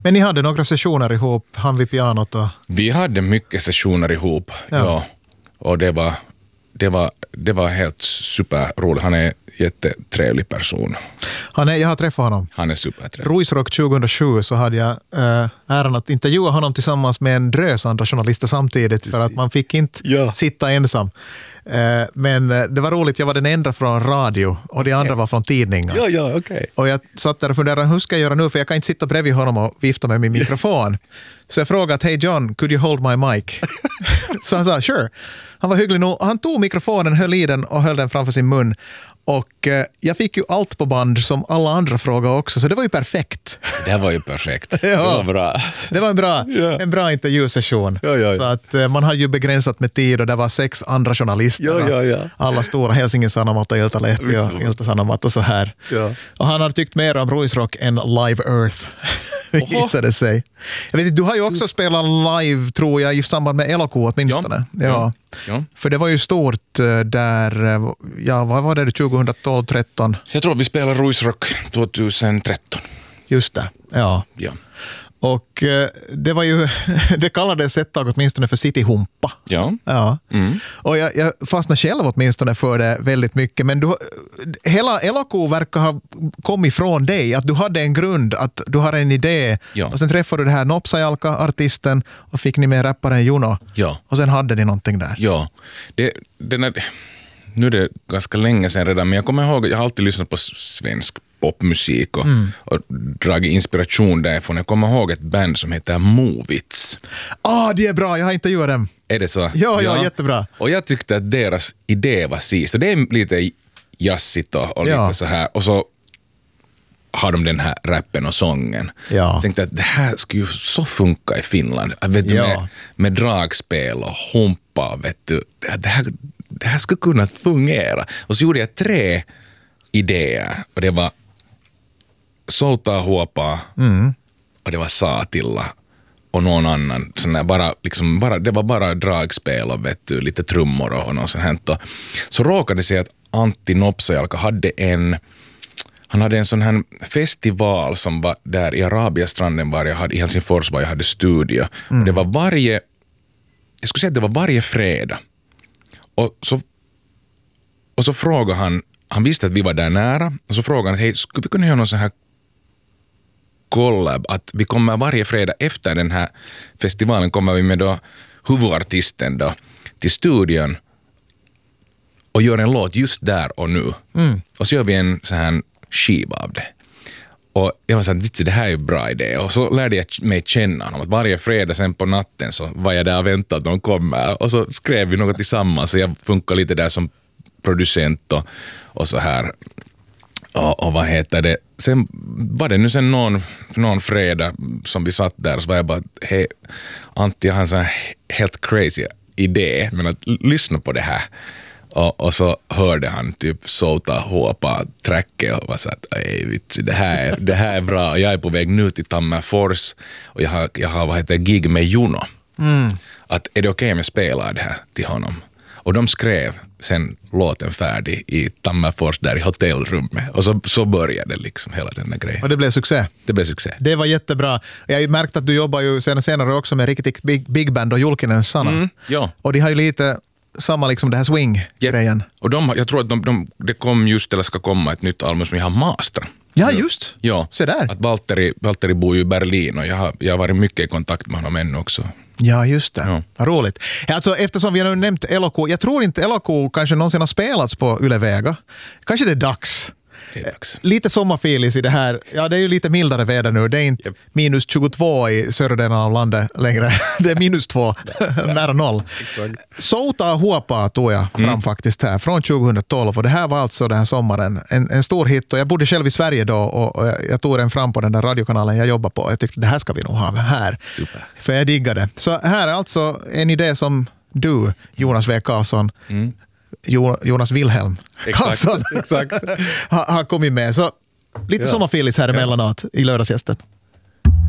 Men ni hade några sessioner ihop, han vid pianot och... Vi hade mycket sessioner ihop, ja. Och det var helt superroligt. Han är en jättetrevlig person. Jag har träffat honom. Han är supertrevlig. Ruisrock 2007 så hade jag äran att intervjua honom tillsammans med en drös andra journalister samtidigt för att man fick inte sitta ensam. Men det var roligt, jag var den enda från radio och de andra var från tidningar. Ja, okej. Och jag satt där och funderade, hur ska jag göra nu? För jag kan inte sitta bredvid honom och vifta med min mikrofon. Så jag frågade, hey John, could you hold my mic? Så han sa, sure. Han var hygglig nog. Han tog mikrofonen, höll i den och höll den framför sin mun. Och jag fick ju allt på band som alla andra frågade också, så det var ju perfekt. Det var ju perfekt. Det var bra. Det var en bra intervjusession. Ja. Så att man hade ju begränsat med tid och det var 6 andra journalister. Ja. Alla stora Helsingin Sanomat och Iltalehti och Ilta-Sanomat och så här. Ja. Och han hade tyckt mer om Ruisrock än Live Earth. Visade sig. Jag vet inte, du har ju också spelat live, tror jag, i samband med Eloku åtminstone. Ja. För det var ju stort där, vad var det, 2012-13? Jag tror vi spelade Ruisrock 2013. Just det, ja. Och det var ju, det kallades ett tag åtminstone för Cityhumpa. Ja. Mm. Och jag fastnade själv åtminstone för det väldigt mycket. Men hela Eloku verkar ha kommit från dig. Att du hade en grund, att du har en idé. Ja. Och sen träffade du det här Nopsajalka-artisten och fick ni med rapparen Juno. Ja. Och sen hade ni någonting där. Ja, nu är det ganska länge sedan redan, men jag kommer ihåg, jag har alltid lyssnat på svensk popmusik och dragit inspiration därifrån. Jag kommer ihåg ett band som heter Movits. Det är bra, jag har intervjuat dem. Är det så? Ja, jättebra. Och jag tyckte att deras idé var sist. Och det är lite jazzigt och lite så här. Och så har de den här rappen och sången. Ja. Jag tänkte att det här skulle ju så funka i Finland. Vet du, med dragspel och humpa, vet du. Det här skulle kunna fungera. Och så gjorde jag 3 idéer. Och det var Souta Huopa och det var Saatilla och någon annan. Det var bara dragspel och vet du, lite trummor och något sånt här. Så råkade det sig att Antti Nopsajalka hade en sån här festival som var där i Arabiastranden i Helsingfors var jag hade studio. Och det var jag skulle säga att det var varje fredag. Och så frågade han visste att vi var där nära, och så frågade han, hej, skulle vi kunna göra någon sån här collab, att vi kommer varje fredag efter den här festivalen kommer vi med då huvudartisten då till studion och gör en låt just där och nu. Och så gör vi en sån här skiva av det. Och jag var så här, det här är ju en bra idé. Och så lärde jag mig känna honom. Att varje fredag sen på natten så var jag där och väntade att de kommer. Och så skrev vi något tillsammans. Och jag funkar lite där som producent och så här. Och vad heter det? Sen var det nu sen någon fredag som vi satt där. Och så var jag bara, hej Antti, jag har en sån här helt crazy idé. Men att lyssna på det här. Och så hörde han typ Souta Huopa tracket och var så att det här är bra. Och jag är på väg nu till Tammerfors och jag har gig med Juno. Att är det okej om jag spelar det här till honom? Och de skrev sen låten färdig i Tammerfors där i hotellrummet. Och så började liksom hela den här grejen. Och det blev succé? Det blev succé. Det var jättebra. Jag har ju märkt att du jobbar ju senare också med riktigt big band och Julkinen Sana. Ja. Och de har ju lite samma liksom det här swing-grejen. Och jag tror att det kom just eller ska komma ett nytt album som jag har mastrat. Ja, just. Ja. Se där. Att Valtteri bor ju i Berlin och jag har varit mycket i kontakt med honom ännu också. Ja, just det. Ja. Vad roligt. Alltså, eftersom vi har nämnt Eloku, jag tror inte Eloku kanske någonsin har spelats på Yle Vega. Kanske det är dags. Lite sommarfilis i det här. Ja, det är ju lite mildare väder nu. Det är inte minus 22 i södra delen av landet längre. Det är minus 2, nära 0. Souta Huopa tog jag fram faktiskt här från 2012. Och det här var alltså den här sommaren en stor hit. Och jag bodde själv i Sverige då och jag tog den fram på den där radiokanalen jag jobbar på. Jag tyckte det här ska vi nog ha här. Super. För jag diggade. Så här är alltså en idé som du, Jonas W. Karlsson, Jonas Wilhelm Karlsson exakt. har kommit med. Så lite sommarfilis här emellanåt i lördagsgästen.